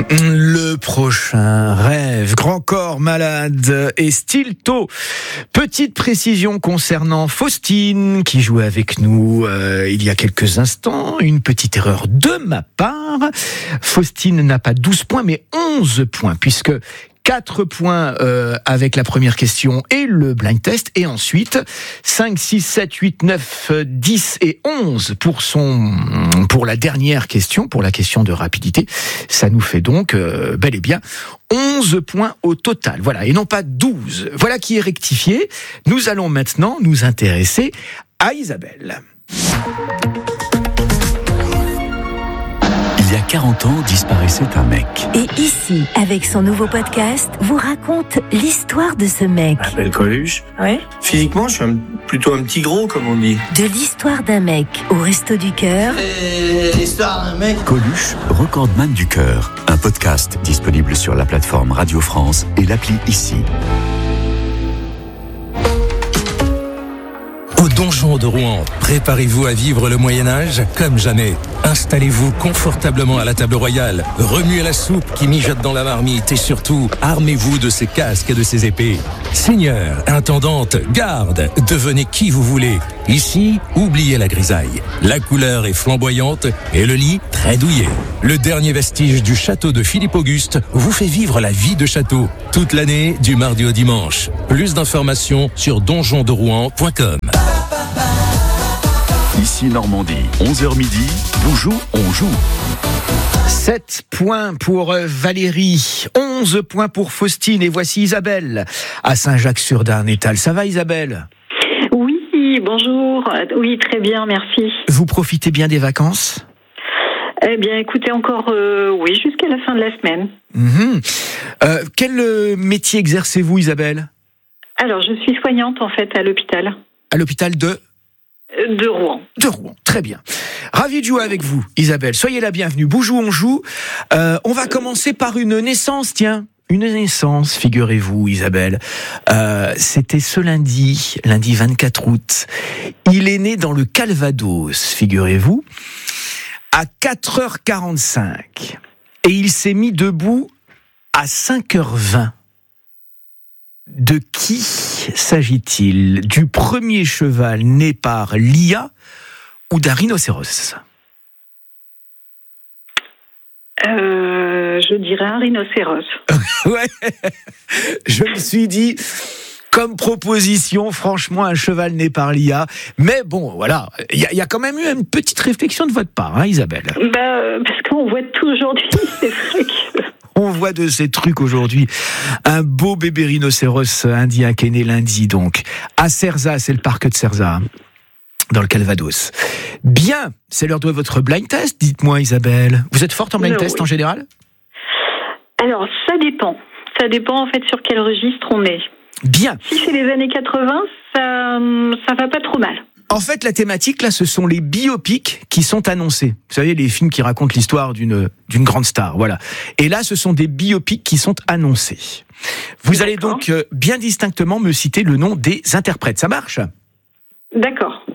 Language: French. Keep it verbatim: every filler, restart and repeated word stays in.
Le prochain rêve, Grand Corps Malade et Stilto. Petite précision concernant Faustine qui jouait avec nous euh, il y a quelques instants. Une petite erreur de ma part. Faustine n'a pas douze points mais onze points puisque quatre points euh, avec la première question et le blind test, et ensuite cinq, six, sept, huit, neuf, dix et onze pour son pour la dernière question, pour la question de rapidité. Ça nous fait donc euh, bel et bien onze points au total. Voilà, et non pas douze. Voilà qui est rectifié. Nous allons maintenant nous intéresser à Isabelle. Il y a quarante ans, disparaissait un mec. Et ici, avec son nouveau podcast, vous raconte l'histoire de ce mec. Je m'appelle Coluche. Ouais. Physiquement, je suis un, plutôt un petit gros, comme on dit. De l'histoire d'un mec au Resto du Cœur. Et l'histoire d'un mec. Coluche, recordman du cœur. Un podcast disponible sur la plateforme Radio France et l'appli Ici. Au donjon de Rouen, préparez-vous à vivre le Moyen-Âge comme jamais. Installez-vous confortablement à la table royale, remuez la soupe qui mijote dans la marmite et surtout, armez-vous de ces casques et de ces épées. Seigneur, intendante, garde, devenez qui vous voulez. Ici, oubliez la grisaille. La couleur est flamboyante et le lit très douillet. Le dernier vestige du château de Philippe Auguste vous fait vivre la vie de château toute l'année du mardi au dimanche. Plus d'informations sur donjon de rouen point com. Ici Normandie, onze heures midi, vous jouez, on joue. sept points pour Valérie, onze points pour Faustine, et voici Isabelle à Saint-Jacques-sur-Darnétal. Ça va Isabelle ? Oui, bonjour. Oui, très bien, merci. Vous profitez bien des vacances ? Eh bien, écoutez, encore, euh, oui, jusqu'à la fin de la semaine. Mmh. Euh, quel euh, métier exercez-vous Isabelle ? Alors, je suis soignante, en fait, à l'hôpital. À l'hôpital de ? De Rouen. De Rouen, très bien. Ravi de jouer avec vous, Isabelle. Soyez la bienvenue. Bonjour, on joue. Euh, on va commencer par une naissance, tiens. Une naissance, figurez-vous, Isabelle. Euh, c'était ce lundi, lundi vingt-quatre août. Il est né dans le Calvados, figurez-vous, à quatre heures quarante-cinq. Et il s'est mis debout à cinq heures vingt. De qui s'agit-il ? Du premier cheval né par Lia ou d'un rhinocéros ? euh, Je dirais un rhinocéros. Ouais, je me suis dit, comme proposition, franchement, un cheval né par Lia. Mais bon, voilà, il y, y a quand même eu une petite réflexion de votre part, hein, Isabelle ? Bah, parce qu'on voit tout aujourd'hui, c'est vrai que... On voit de ces trucs aujourd'hui. Un beau bébé rhinocéros indien qui est né lundi, donc, à Cerza, c'est le parc de Cerza, dans le Calvados. Bien, c'est l'heure de votre blind test. Dites-moi, Isabelle, vous êtes forte en blind Non, test oui. en général ? Alors, ça dépend. Ça dépend, en fait, sur quel registre on est. Bien. Si c'est les années quatre-vingts, ça, ça va pas trop mal. En fait, la thématique, là, ce sont les biopics qui sont annoncés. Vous savez, les films qui racontent l'histoire d'une, d'une grande star, voilà. Et là, ce sont des biopics qui sont annoncés. Vous D'accord. allez donc euh, bien distinctement me citer le nom des interprètes. Ça marche ? D'accord.